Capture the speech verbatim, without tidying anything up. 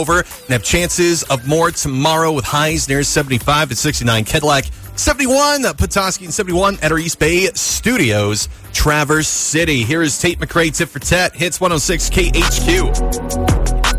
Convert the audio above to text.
over and have chances of more tomorrow with highs near seventy-five at sixty-nine Cadillac, seventy-one Petoskey, and seventy-one at our East Bay studios, Traverse City. Here is Tate McRae, Tit for Tat, Hits one oh six K H Q.